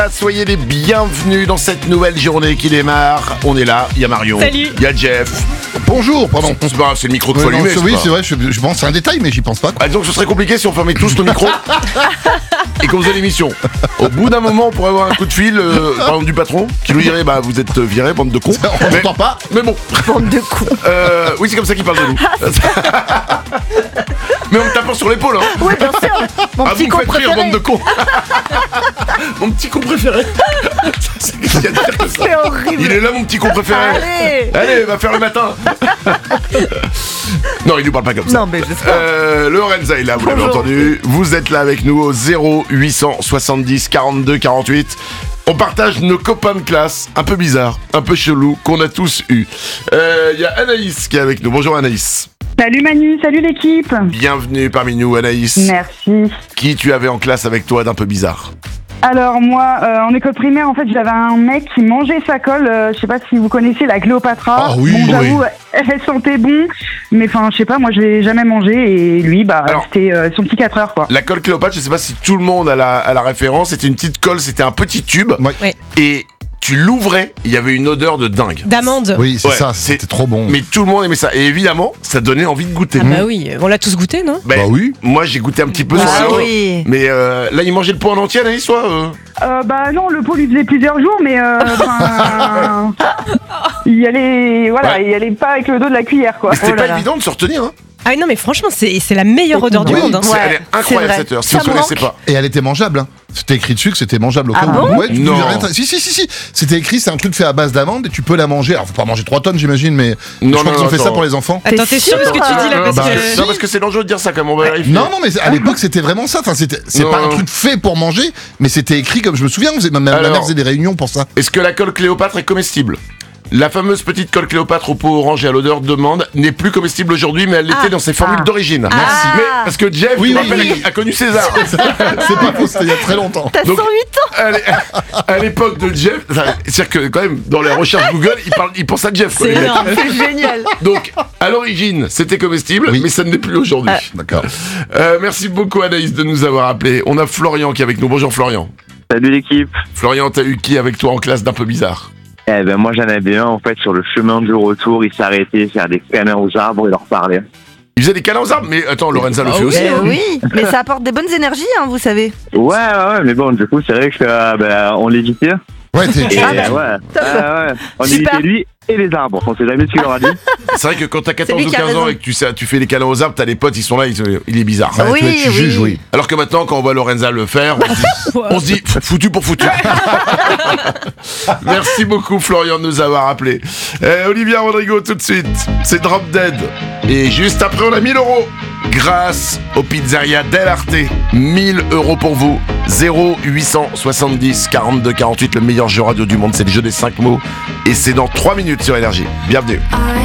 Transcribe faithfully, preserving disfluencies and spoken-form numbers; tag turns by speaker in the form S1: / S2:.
S1: Soyez les bienvenus dans cette nouvelle journée qui démarre. On est là, il y a Marion, il y a Jeff.
S2: Bonjour, pardon.
S1: C'est, c'est, c'est le micro de
S2: ouais,
S1: folie.
S2: non,
S1: Mais,
S2: c'est,
S1: c'est
S2: oui,
S1: pas...
S2: c'est vrai, je, je pense c'est un détail, mais j'y pense pas.
S1: Ah, donc ce serait compliqué si on fermait tous nos micros et qu'on faisait l'émission. Au bout d'un moment, on pourrait avoir un coup de fil, euh, par exemple du patron, qui nous dirait bah vous êtes virés, bande de cons.
S2: On
S1: mais,
S2: n'entend pas.
S1: Mais bon.
S3: Bande de cons.
S1: Euh, oui, c'est comme ça qu'il parle de nous. Mais on me tape sur l'épaule, hein.
S3: Oui, bien sûr. Mon
S1: Ah,
S3: petit
S1: vous me
S3: con
S1: faites rire,
S3: préféré.
S1: bande de cons. Mon petit con préféré. C'est qu'il y a de dire que ça.
S3: C'est horrible.
S1: Il est là, mon petit con préféré.
S3: Allez.
S1: Allez, va faire le matin. Non, il nous parle pas comme ça.
S3: Non, mais j'espère.
S1: Euh, Lorenza est là, vous l'avez
S3: Bonjour.
S1: entendu. Vous êtes là avec nous au zéro huit cent soixante-dix quarante-deux quarante-huit. On partage nos copains de classe, un peu bizarres, un peu chelous, qu'on a tous eu. Il euh, y a Anaïs qui est avec nous. Bonjour Anaïs.
S4: Salut Manu, salut l'équipe.
S1: Bienvenue parmi nous Anaïs.
S4: Merci.
S1: Qui tu avais en classe avec toi d'un peu bizarre?
S4: Alors moi, euh, en école primaire, en fait, j'avais un mec qui mangeait sa colle. Euh, je sais pas si vous connaissez la Cléopatra.
S2: Ah oui,
S4: bon,
S2: oui.
S4: j'avoue, elle sentait bon, mais enfin, je sais pas, moi, je l'ai jamais mangé et lui, bah,
S1: Alors,
S4: c'était euh, son petit quatre heures, quoi.
S1: La colle Cléopâtre, je sais pas si tout le monde a la, a la référence. C'était une petite colle, c'était un petit tube.
S2: Ouais.
S3: Ouais.
S1: Et tu l'ouvrais, il y avait une odeur de dingue.
S3: D'amande.
S2: Oui, c'est
S1: Ouais,
S2: ça,
S1: c'est-
S2: c'était trop bon.
S1: Mais tout le monde aimait ça. Et évidemment, ça donnait envie de goûter.
S3: Ah bah oui, on l'a tous goûté, non?
S1: Ben,
S2: Bah oui.
S1: Moi, j'ai goûté un petit peu.
S3: Ah
S1: c'est sûr.
S3: oui.
S1: Mais euh, là, il mangeait le pot en entier, Anaïs, toi euh
S4: Euh, bah non, le pot lui faisait plusieurs jours, mais euh, enfin, il y allait, voilà,
S1: Ouais.
S4: il y allait pas avec le dos de la cuillère, quoi.
S1: Mais c'était
S3: Oh là
S1: pas
S3: là.
S1: évident de se retenir. Hein.
S3: Ah oui, non, mais franchement, c'est, c'est la meilleure odeur du
S2: Oui,
S3: monde. Hein.
S1: C'est- elle est incroyable
S3: vrai.
S1: cette heure. Si
S3: Ça
S1: vous ne
S3: me
S1: connaissez
S3: manque.
S1: pas.
S2: Et elle était mangeable, hein. C'était écrit dessus que c'était mangeable au
S3: Ah
S2: cas où.
S3: bon
S2: Ouais, tu
S1: Non.
S2: devais rien tra- Si, si, si, si. C'était écrit, c'est un truc fait à base d'amande et tu peux la manger. Alors, faut pas manger trois tonnes, j'imagine, mais
S1: Non,
S2: je crois
S1: non,
S2: qu'ils ont fait
S1: attends.
S2: ça pour les enfants.
S3: Attends, t'es sûr de ce que tu dis là?
S1: Non,
S3: Parce
S1: parce
S3: que...
S1: que, non, parce que c'est dangereux de dire ça, comme on va vérifier.
S2: Non, non, mais à l'époque, c'était vraiment ça. Enfin, c'était, c'est
S1: Non.
S2: pas un truc fait pour manger, mais c'était écrit comme je me souviens. on faisait- Ma, ma
S1: Alors.
S2: mère faisait des réunions pour ça.
S1: Est-ce que la colle Cléopâtre est comestible? La fameuse petite colle Cléopâtre au pot orange et à l'odeur d'amande n'est plus comestible aujourd'hui, mais elle l'était
S3: Ah.
S1: dans ses formules
S4: Ah.
S1: d'origine.
S3: Merci.
S1: Mais parce que Jeff,
S2: Oui,
S1: je
S2: oui,
S1: rappelle,
S2: oui.
S1: a connu César.
S2: C'est pas faux, c'était il y a très longtemps.
S3: T'as
S1: Donc-
S3: cent huit ans.
S1: À l'é- à l'époque de Jeff, c'est-à-dire que quand même dans les recherches Google, il, parle, il pense à Jeff. quoi,
S3: C'est
S1: les mecs.
S3: énorme, c'est génial.
S1: Donc à l'origine, c'était comestible,
S2: Oui.
S1: mais ça ne l'est plus aujourd'hui.
S2: D'accord.
S1: Euh, merci beaucoup Anaïs de nous avoir appelés. On a Florian qui est avec nous. Bonjour Florian.
S5: Salut l'équipe.
S1: Florian, t'as eu qui avec toi en classe d'un peu bizarre?
S5: Eh ben moi j'en avais un en fait sur le chemin du retour, il s'arrêtait faire des câlins aux arbres et leur parlait.
S1: Il faisait des câlins aux arbres, mais attends, Lorenza le fait aussi.
S3: Eh
S1: hein.
S3: oui, mais ça apporte des bonnes énergies, hein, vous savez.
S5: Ouais ouais ouais mais bon du coup c'est vrai que euh, ben, on l'évitait.
S2: Ouais, t'es,
S5: Et
S3: Ah bah,
S5: ouais, ouais, ouais, on
S3: Super.
S5: évitait lui et les arbres. On sait jamais ce qu'il leur a dit.
S1: C'est vrai que quand t'as quatorze
S3: lui
S1: ou
S3: qui a
S1: quinze ans
S3: raison.
S1: et que tu, sais, tu fais les câlins aux arbres, t'as les potes, ils sont là, ils sont- il est bizarre.
S2: ouais,
S3: Oui,
S2: tu, tu
S3: oui.
S2: juges, oui.
S1: Alors que maintenant, quand on voit Lorenza le faire, on se dit, on se dit foutu pour foutu. Merci beaucoup Florian de nous avoir appelés. Euh, Olivia Rodrigo tout de suite, c'est Drop Dead. Et juste après, on a mille euros. Grâce au pizzeria Del Arte. mille euros pour vous. zéro huit cent soixante-dix quarante-deux quarante-huit, le meilleur jeu radio du monde, c'est le jeu des cinq mots. Et c'est dans trois minutes sur Énergie. Bienvenue.